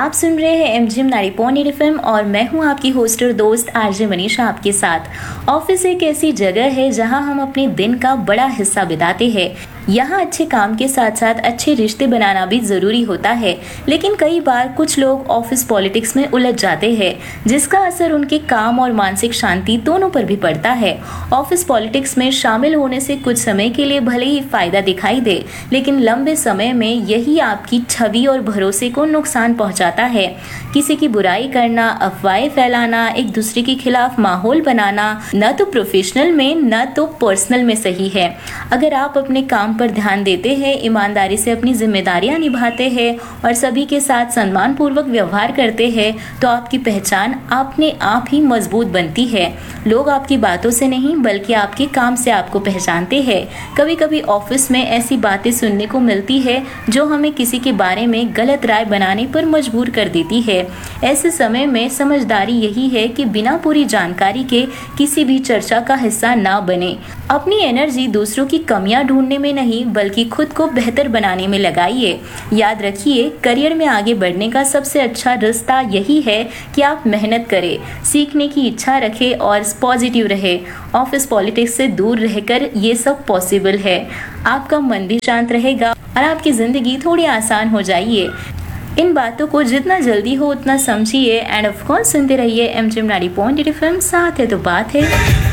आप सुन रहे हैं एमजीएम 90.8 एफएम और मैं हूं आपकी होस्ट और दोस्त आरजे मनीषा आपके साथ। ऑफिस एक ऐसी जगह है जहां हम अपने दिन का बड़ा हिस्सा बिताते हैं। यहाँ अच्छे काम के साथ साथ अच्छे रिश्ते बनाना भी जरूरी होता है, लेकिन कई बार कुछ लोग ऑफिस पॉलिटिक्स में उलझ जाते हैं, जिसका असर उनके काम और मानसिक शांति दोनों पर भी पड़ता है। ऑफिस पॉलिटिक्स में शामिल होने से कुछ समय के लिए भले ही फायदा दिखाई दे, लेकिन लंबे समय में यही आपकी छवि और भरोसे को नुकसान पहुंचाता है। किसी की बुराई करना, अफवाहें फैलाना, एक दूसरे के खिलाफ माहौल बनाना न तो प्रोफेशनल में न तो पर्सनल में सही है। अगर आप अपने काम पर ध्यान देते हैं, ईमानदारी से अपनी जिम्मेदारियां निभाते हैं और सभी के साथ सम्मान पूर्वक व्यवहार करते हैं, तो आपकी पहचान अपने आप ही मजबूत बनती है। लोग आपकी बातों से नहीं बल्कि आपके काम से आपको पहचानते हैं। कभी कभी ऑफिस में ऐसी बातें सुनने को मिलती है जो हमें किसी के बारे में गलत राय बनाने पर मजबूर कर देती है। ऐसे समय में समझदारी यही है कि बिना पूरी जानकारी के किसी भी चर्चा का हिस्सा ना बने। अपनी एनर्जी दूसरों की कमियां ढूंढने में नहीं बल्कि खुद को बेहतर बनाने में लगाइए। याद रखिए, करियर में आगे बढ़ने का सबसे अच्छा रास्ता यही है कि आप मेहनत करें, सीखने की इच्छा रखें और पॉजिटिव रहे। ऑफिस पॉलिटिक्स से दूर रहकर ये सब पॉसिबल है। आपका मन भी शांत रहेगा और आपकी जिंदगी थोड़ी आसान हो जाएगी। इन बातों को जितना जल्दी हो उतना समझिए एंड ऑफ कोर्स सुनते रहिए एमजीएम 90.8 एफएम। साथ है तो बात है।